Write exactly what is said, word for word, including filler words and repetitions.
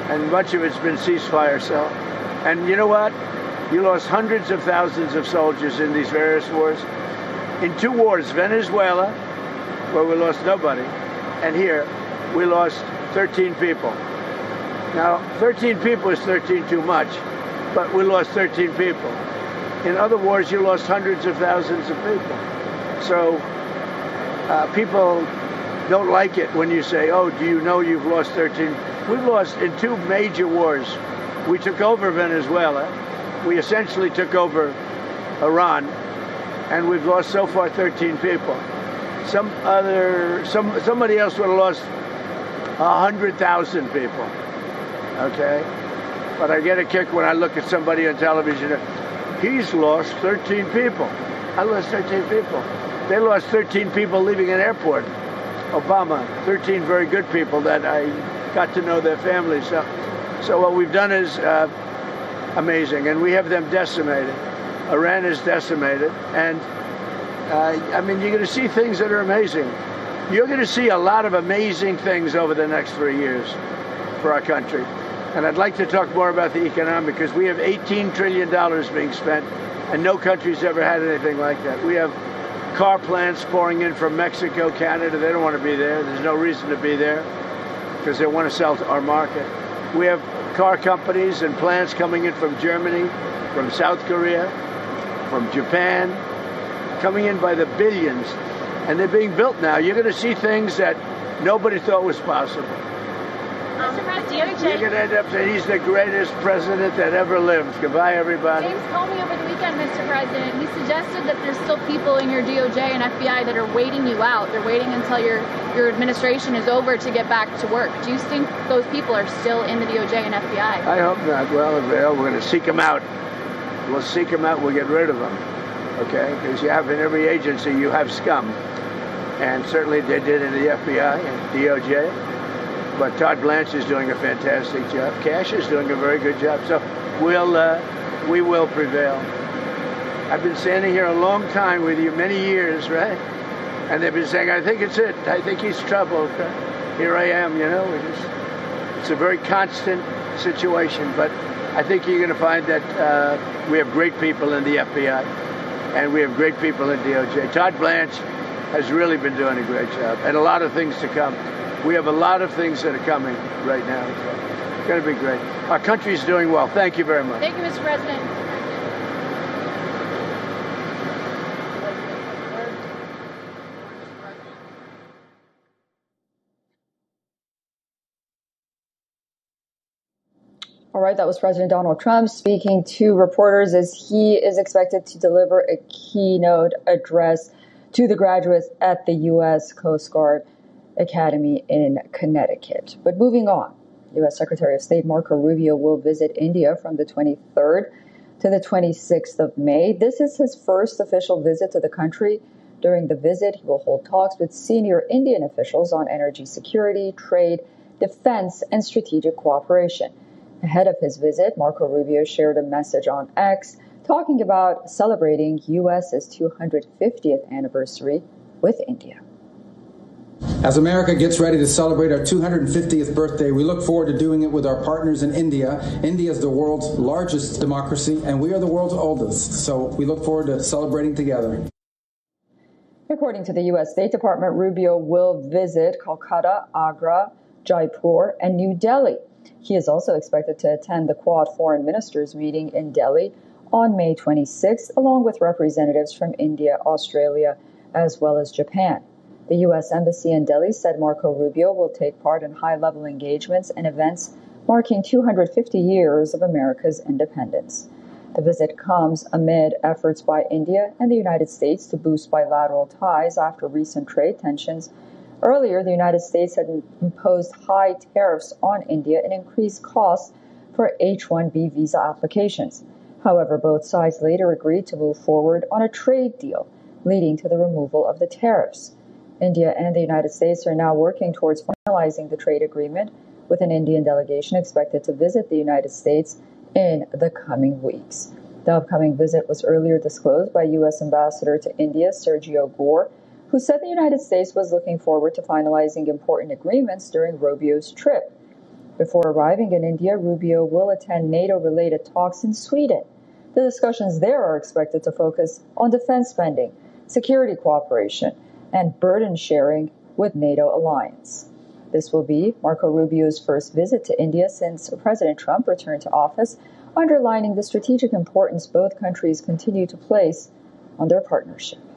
and much of it's been ceasefire. So, and you know what? You lost hundreds of thousands of soldiers in these various wars. In two wars, Venezuela, where we lost nobody, and here, we lost thirteen people. Now, thirteen people is thirteen too much, but we lost thirteen people. In other wars, you lost hundreds of thousands of people. So uh, people don't like it when you say, oh, do you know you've lost thirteen? We've lost in two major wars. We took over Venezuela. We essentially took over Iran, and we've lost so far thirteen people. Some other, some somebody else would have lost one hundred thousand people, okay? But I get a kick when I look at somebody on television. He's lost thirteen people. I lost thirteen people. They lost thirteen people leaving an airport. Obama, thirteen very good people that I got to know their families. So, so what we've done is uh, amazing, and we have them decimated. Iran is decimated, and uh, I mean, you're going to see things that are amazing. You're going to see a lot of amazing things over the next three years for our country. And I'd like to talk more about the economic, because we have eighteen trillion dollars being spent, and no country's ever had anything like that. We have car plants pouring in from Mexico, Canada. They don't want to be there. There's no reason to be there, because they want to sell to our market. We have car companies and plants coming in from Germany, from South Korea, from Japan, coming in by the billions. And they're being built now. You're going to see things that nobody thought was possible. Mister President, You're going to end up saying he's the greatest president that ever lived. Goodbye, everybody. James Comey over the weekend, Mister President, he suggested that there's still people in your D O J and F B I that are waiting you out. They're waiting until your, your administration is over to get back to work. Do you think those people are still in the D O J and F B I? I hope not. Well, if they are, we're going to seek them out. We'll seek them out. We'll get rid of them. Okay? Because you have in every agency, you have scum. And certainly they did in the F B I and D O J. But Todd Blanche is doing a fantastic job. Kash is doing a very good job. So we'll, uh, we will prevail. I've been standing here a long time with you, many years, right? And they've been saying, I think it's it. I think he's trouble. Here I am, you know. It's, it's a very constant situation. But I think you're going to find that uh, we have great people in the F B I. And we have great people in D O J. Todd Blanche has really been doing a great job. And a lot of things to come. We have a lot of things that are coming right now. So it's going to be great. Our country is doing well. Thank you very much. Thank you, Mister President. All right, that was President Donald Trump speaking to reporters as he is expected to deliver a keynote address to the graduates at the U S Coast Guard Academy in Connecticut. But moving on, U S Secretary of State Marco Rubio will visit India from the twenty-third to the twenty-sixth of May. This is his first official visit to the country. During the visit, he will hold talks with senior Indian officials on energy security, trade, defense, and strategic cooperation. Ahead of his visit, Marco Rubio shared a message on X talking about celebrating U S's two hundred fiftieth anniversary with India. As America gets ready to celebrate our two hundred fiftieth birthday, we look forward to doing it with our partners in India. India is the world's largest democracy, and we are the world's oldest. So we look forward to celebrating together. According to the U S State Department, Rubio will visit Kolkata, Agra, Jaipur, and New Delhi. He is also expected to attend the Quad Foreign Ministers meeting in Delhi on May twenty-sixth, along with representatives from India, Australia, as well as Japan. The U S Embassy in Delhi said Marco Rubio will take part in high-level engagements and events marking two hundred fifty years of America's independence. The visit comes amid efforts by India and the United States to boost bilateral ties after recent trade tensions. Earlier, the United States had imposed high tariffs on India and increased costs for H one B visa applications. However, both sides later agreed to move forward on a trade deal, leading to the removal of the tariffs. India and the United States are now working towards finalizing the trade agreement, with an Indian delegation expected to visit the United States in the coming weeks. The upcoming visit was earlier disclosed by U S Ambassador to India, Sergio Gore, who said the United States was looking forward to finalizing important agreements during Rubio's trip. Before arriving in India, Rubio will attend NATO-related talks in Sweden. The discussions there are expected to focus on defense spending, security cooperation, and burden sharing with NATO alliance. This will be Marco Rubio's first visit to India since President Trump returned to office, underlining the strategic importance both countries continue to place on their partnership.